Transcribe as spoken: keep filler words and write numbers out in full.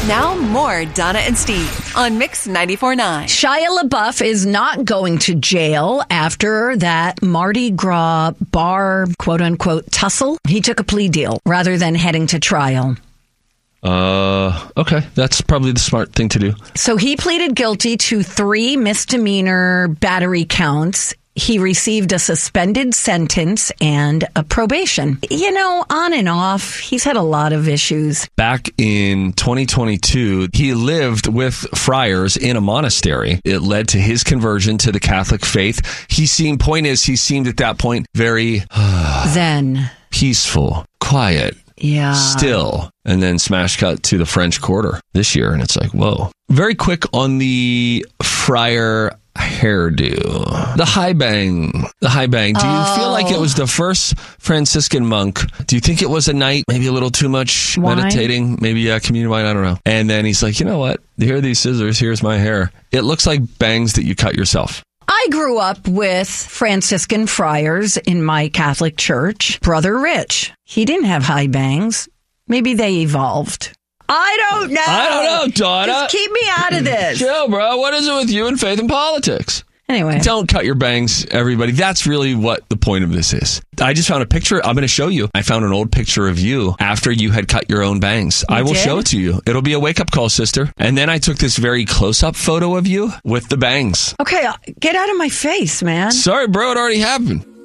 Now more Donna and Steve on Mix ninety-four point nine. Shia LaBeouf is not going to jail after that Mardi Gras bar, quote unquote, tussle. He took a plea deal rather than heading to trial. Uh, okay. That's probably the smart thing to do. So he pleaded guilty to three misdemeanor battery counts. He received a suspended sentence and a probation. You know, on and off, he's had a lot of issues. Back in twenty twenty-two, he lived with friars in a monastery. It led to his conversion to the Catholic faith. He seemed, point is, he seemed at that point very Zen, peaceful, quiet. Yeah. Still. And then smash cut to the French Quarter this year. And it's like, whoa. Very quick on the friar hairdo. The high bang. The high bang. Do you oh. feel like it was the first Franciscan monk? Do you think it was a night, maybe a little too much wine? meditating? Maybe uh, communion wine? I don't know. And then he's like, you know what? Here are these scissors. Here's my hair. It looks like bangs that you cut yourself. I grew up with Franciscan friars in my Catholic church. Brother Rich, he didn't have high bangs. Maybe they evolved. I don't know. I don't know, Donna. Just keep me out of this. Chill, bro. What is it with you and faith and politics? Anyway. Don't cut your bangs, everybody. That's really what the point of this is. I just found a picture. I'm going to show you. I found an old picture of you after you had cut your own bangs. You I will did? show it to you. It'll be a wake-up call, sister. And then I took this very close-up photo of you with the bangs. Okay, get out of my face, man. Sorry, bro. It already happened.